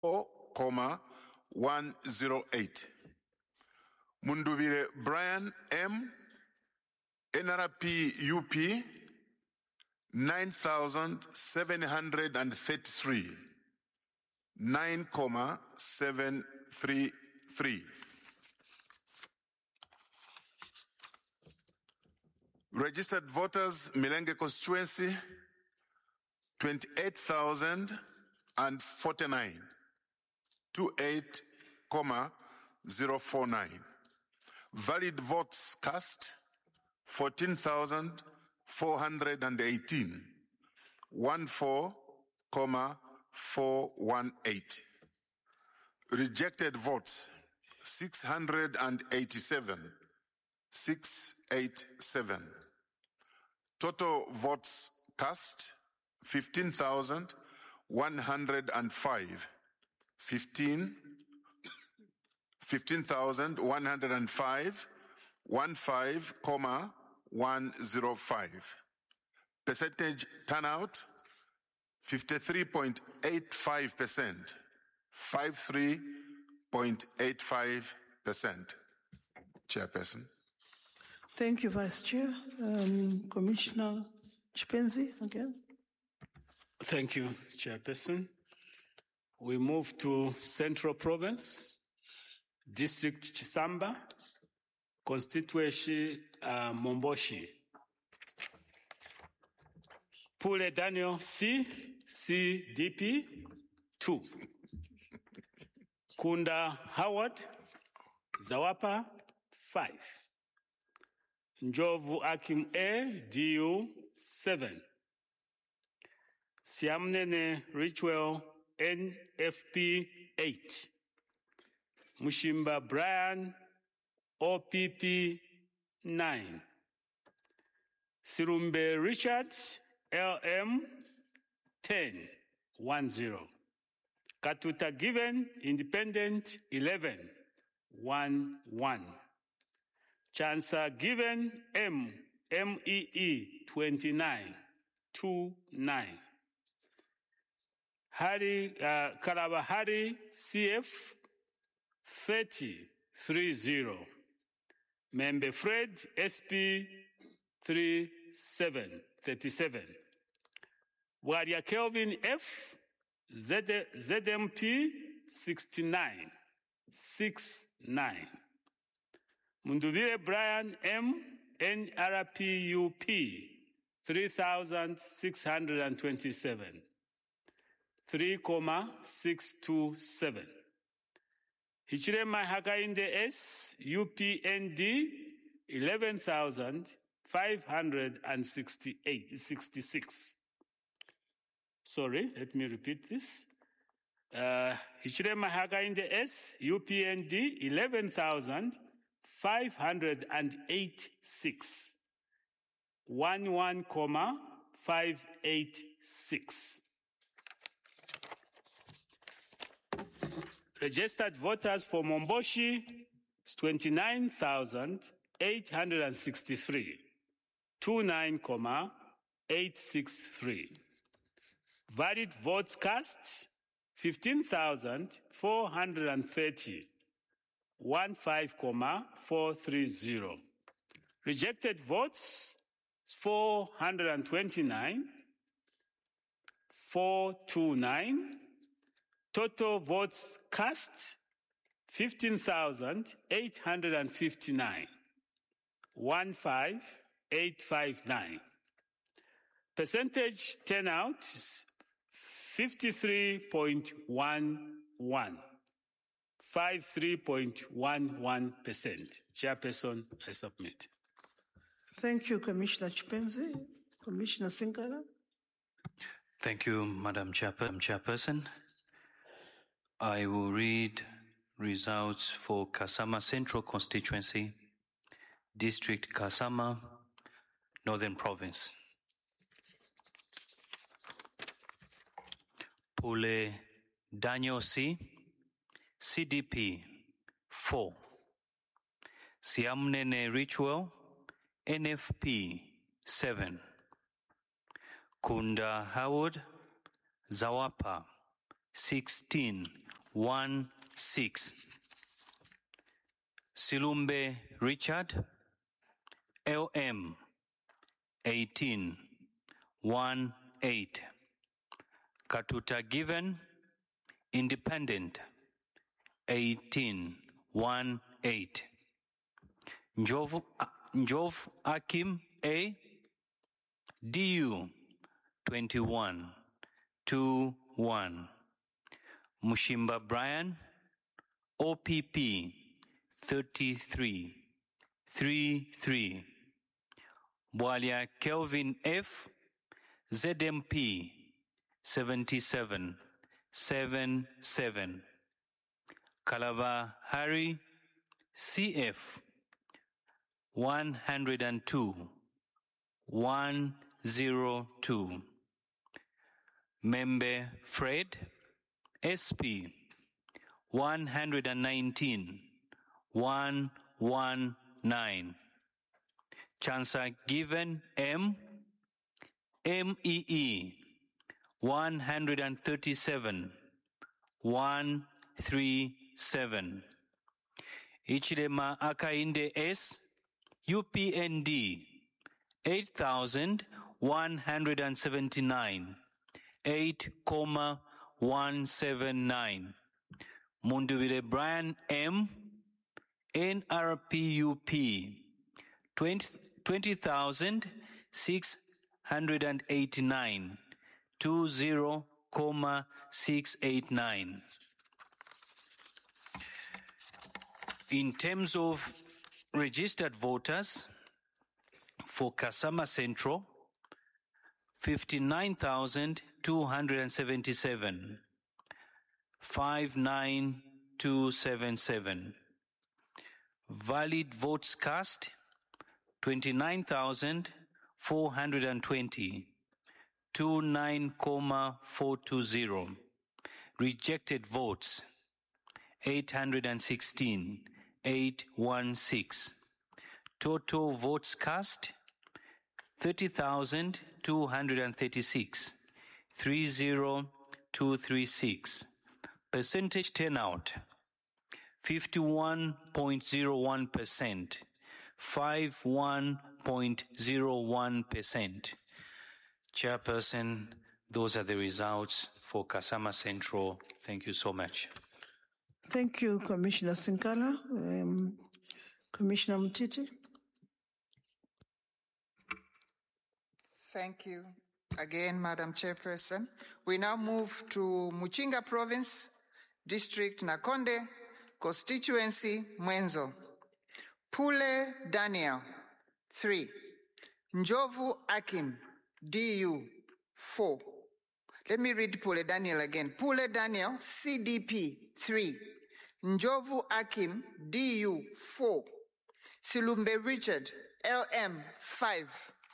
4,108. Munduvire Brian M, NRP UP 9,733, 9,733. Registered voters, Milenge constituency 28,049, 28,049. Valid votes cast 14,418, 14,418. Rejected votes 687, 687. Total votes cast 15,105, 15,105, 15,105. Percentage turnout 53.85%, 53.85%. Chairperson. Thank you, Vice Chair. Commissioner Chipenzi again. Thank you, Chairperson. We move to Central Province, District Chisamba, Constituency Momboshi. Pule Daniel C, CDP 2. Kunda Howard, Zawapa 5. Njovu Akim A, DU 7. Siamnene Richwell NFP 8. Mushimba Brian OPP 9. Sirumbe Richard LM 10, 10. Katuta Given Independent 11, 1. Chansa Given MEE 29, 29. Kalabahari CF 30, 30. Membe Fred SP 37. Waria Kelvin F ZMP 69, 69. Munduvire Brian M NRPUP 3,627, 3,627. Hichirema Hakainde S UPND 11,566. Sorry, let me repeat this. Hichirema Hakainde S UPND 11,586. 11,586. Registered voters for Momboshi is 29,863, 29,863. Valid votes cast 15,430, 15,430. Rejected votes 429, 429. Total votes cast 15,859, 15,859. Percentage turnout is 53.11, 53.11%. Chairperson, I submit. Thank you, Commissioner Chipenzi. Commissioner Sinkala. Thank you, Madam Chairperson. I will read results for Kasama Central Constituency, District Kasama, Northern Province. Pule Daniel C, CDP 4. Siamnene Ritual, NFP 7. Kunda Howard, Zawapa 16, 6. Silumbe Richard, LM 18 18. Katuta Given, Independent 18 18. Njov Akim A, DU 21 21. Mushimba Brian, OPP 33 33. Bwalia Kelvin F, ZMP 77 77. Kalaba Harry, CF 102 102. Membe Fred, SP 119 119. Chansa Given M, MEE 137 137. Ichilema Akainde S, UPND 8,179 8,179. Mundubile Brian M, NRPUP 20,689 20,689. In terms of registered voters, for Kasama Central, 59,277, 59277. Valid votes cast, 29,420, 29,420. Rejected votes, 816, 816. Total votes cast, 30,236, 30236. Percentage turnout, 51.01%, 51.01%. Chairperson, those are the results for Kasama Central. Thank you so much. Thank you, Commissioner Sinkala. Commissioner Mtiti. Thank you again, Madam Chairperson. We now move to Muchinga Province, District Nakonde, Constituency Mwenzo. Pule Daniel, 3. Njovu Akim, DU, 4. Let me read Pule Daniel again. Pule Daniel, CDP, 3. Njovu Akim, DU, 4. Silumbe Richard, LM, 5.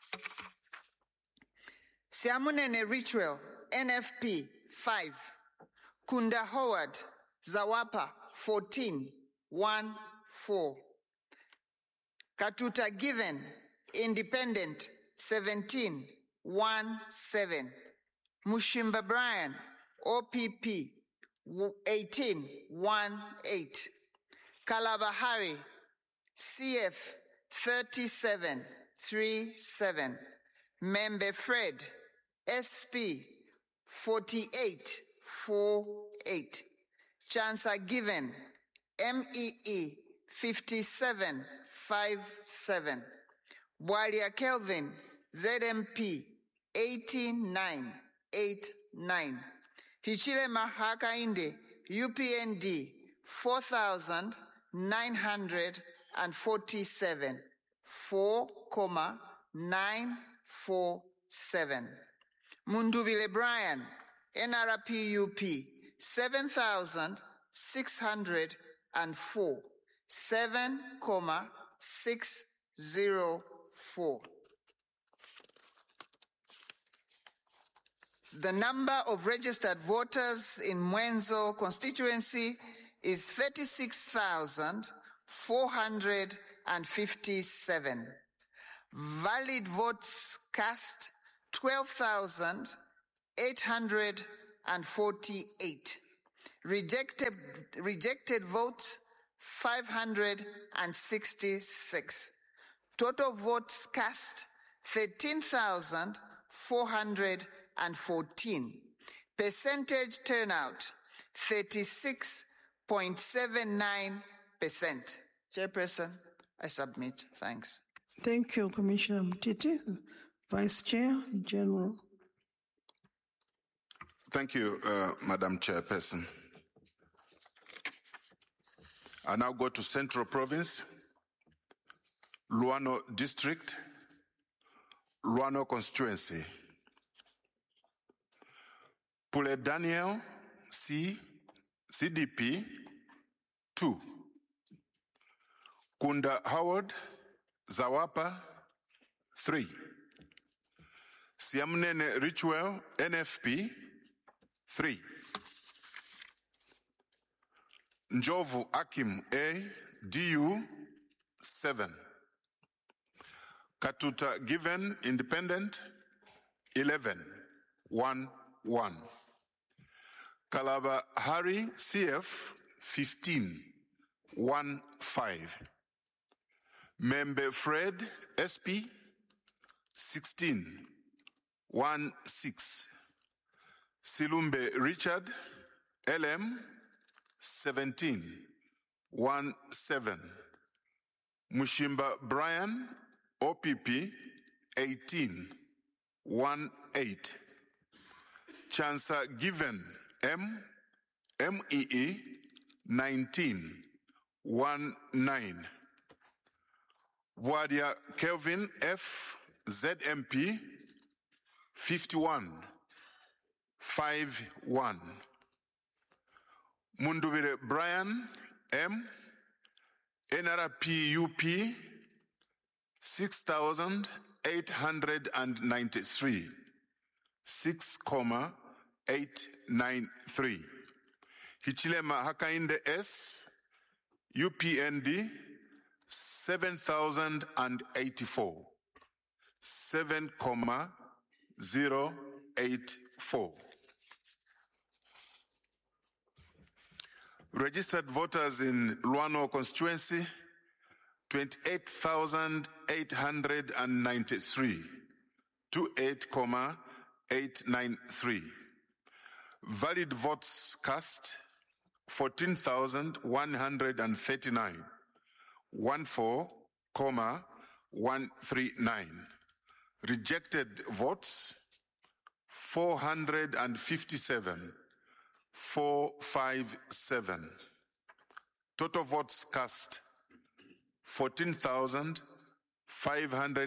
Siamunene Ritual, NFP, 5. Kunda Howard, Zawapa, 14, 1, 4. Katuta Given, Independent, 17, 1, 7. Mushimba Brian, OPP, 18, 1, 8. Kalabahari, CF, 37, 3, 7. Membe Fred, SP, 48, 4, 8. Chansa Given, MEE, 57, 5, 7. Bwalia Kelvin, ZMP, 89, 8, 9. Hichilema Hakainde, UPND, 4,947, 4,947. Mundubile Brian, NRPUP, 7,604, 7,604. The number of registered voters in Mwenzo constituency is 36,457. Valid votes cast, 12,848. Rejected votes 566. Total votes cast 13,414. Percentage turnout 36.79%. Chairperson, I submit. Thanks. Thank you, Commissioner Mtiti. Vice Chair, General. Thank you, Madam Chairperson. I now go to Central Province, Luano District, Luano Constituency. Pule Daniel, C, CDP, 2. Kunda Howard, Zawapa, 3. Siamnene Richwell, NFP, 3. Njovu Akim A, DU, 7. Katuta Given, Independent, 11, 1, 1. Kalaba Hari, CF, 15, 1, 5. Membe Fred, SP, 16, 1, 6. Silumbe Richard, LM, 17, 1, 7. Mushimba Brian, OPP, 18, 1, 8. Chansa Given, M, MEE, 19, 1, 9. Wadia Kelvin, F, ZMP, 51, 5, 1. Mundubire Brian, M, NRP UP, 6,893, 6,893. Hichilema Hakainde S, UPND, 7,084, 7,084. Registered voters in Luano constituency, 28,893, 28,893. Valid votes cast, 14,139, 14,139. Rejected votes, 457, 457. Total votes cast, 14,500.